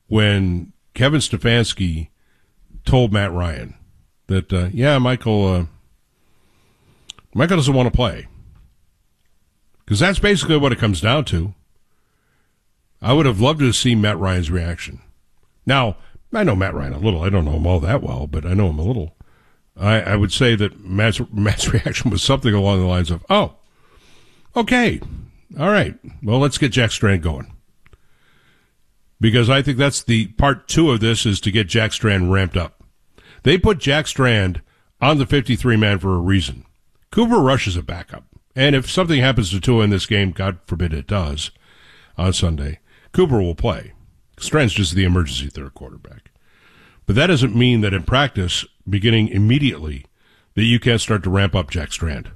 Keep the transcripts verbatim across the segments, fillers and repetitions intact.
when Kevin Stefanski told Matt Ryan that, uh, yeah, Michael, uh, Michael doesn't want to play. Because that's basically what it comes down to. I would have loved to see Matt Ryan's reaction. Now, I know Matt Ryan a little. I don't know him all that well, but I know him a little. I, I would say that Matt's, Matt's reaction was something along the lines of, oh, okay, all right, well, let's get Jack Strand going. Because I think that's the part two of this is to get Jack Strand ramped up. They put Jack Strand on the fifty-three man for a reason. Cooper Rush is a backup. And if something happens to Tua in this game, God forbid it does, on Sunday, Cooper will play. Strand's just the emergency third quarterback. But that doesn't mean that in practice, beginning immediately, that you can't start to ramp up Jack Strand.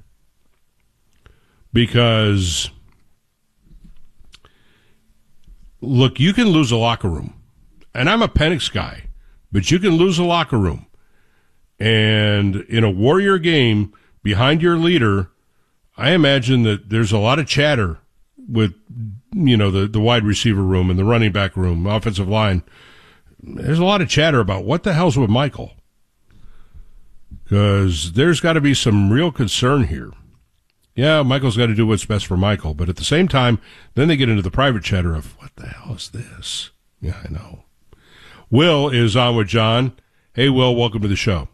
Because, look, you can lose a locker room. And I'm a Penix guy, but you can lose a locker room. And in a Warrior game, behind your leader, I imagine that there's a lot of chatter with, you know, the, the wide receiver room and the running back room, offensive line. There's a lot of chatter about what the hell's with Michael. Because there's got to be some real concern here. Yeah, Michael's got to do what's best for Michael, but at the same time, then they get into the private chatter of, what the hell is this? Yeah, I know. Will is on with John. Hey, Will, welcome to the show.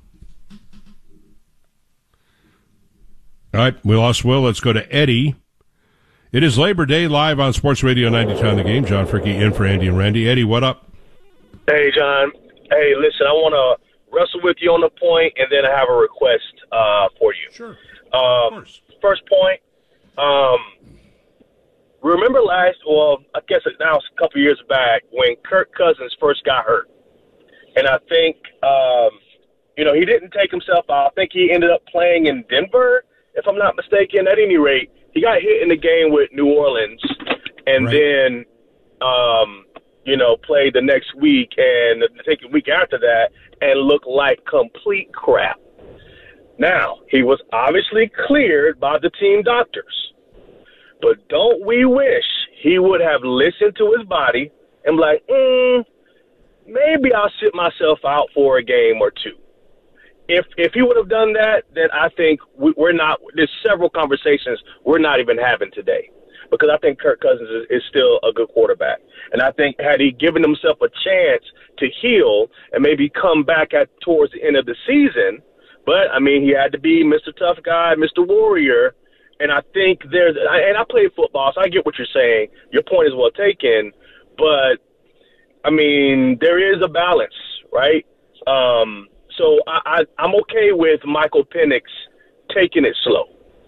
All right, we lost Will. Let's go to Eddie. It is Labor Day, live on Sports Radio ninety-two on the game. John Fricke in for Andy and Randy. Eddie, what up? Hey, John. Hey, listen, I want to wrestle with you on the point, and then I have a request uh, for you. Sure. Um, of course. First point, um, remember last, well, I guess it now it's a couple years back when Kirk Cousins first got hurt. And I think, um, you know, he didn't take himself out. I think he ended up playing in Denver, if I'm not mistaken. At any rate, he got hit in the game with New Orleans and right. then, um, you know, played the next week and I think a week after that and looked like complete crap. Now, he was obviously cleared by the team doctors. But don't we wish he would have listened to his body and be like, mm, maybe I'll sit myself out for a game or two. If if he would have done that, then I think we, we're not – there's several conversations we're not even having today because I think Kirk Cousins is, is still a good quarterback. And I think had he given himself a chance to heal and maybe come back at towards the end of the season – but, I mean, he had to be Mister Tough Guy, Mister Warrior, and I think there's – and I played football, so I get what you're saying. Your point is well taken, but, I mean, there is a balance, right? Um, so I, I, I'm okay with Michael Penix taking it slow.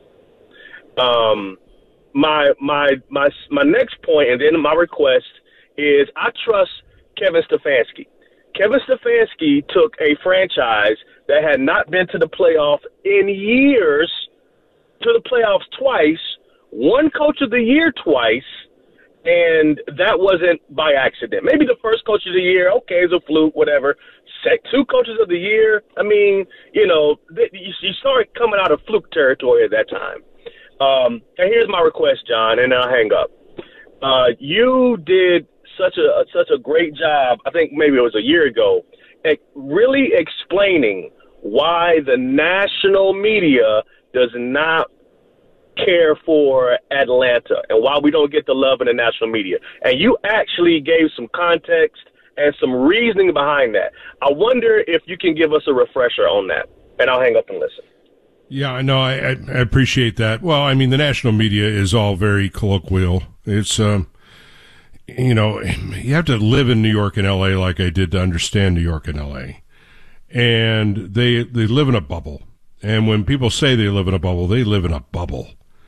Um, my my my my next point, and then my request is I trust Kevin Stefanski. Kevin Stefanski took a franchise that had not been to the playoff in years to the playoffs twice, won Coach of the Year twice, and that wasn't by accident. Maybe the first Coach of the Year, okay, it's a fluke, whatever. Set two Coaches of the Year, I mean, you know, you, you started coming out of fluke territory at that time. Um, and here's my request, John, and I'll hang up. Uh, you did such a such a great job, I think maybe it was a year ago, at really explaining why the national media does not care for Atlanta and why we don't get the love in the national media. And you actually gave some context and some reasoning behind that. I wonder if you can give us a refresher on that, and I'll hang up and listen. Yeah, I know. I, I appreciate that. Well, I mean, the national media is all very colloquial. It's, um, you know, you have to live in New York and L A like I did to understand New York and L A. And they they live in a bubble. And when people say they live in a bubble, they live in a bubble.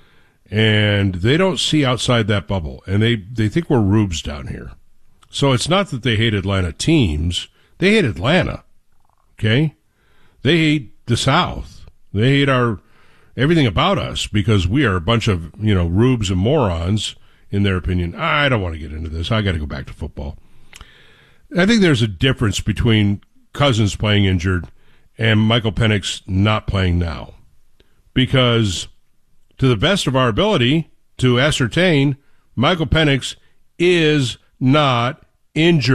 And they don't see outside that bubble. And they, they think we're rubes down here. So it's not that they hate Atlanta teams. They hate Atlanta. Okay? They hate the South. They hate our everything about us because we are a bunch of, you know, rubes and morons, in their opinion. I don't want to get into this. I got to go back to football. I think there's a difference between Cousins playing injured and Michael Penix not playing now. Because to the best of our ability to ascertain, Michael Penix is not injured.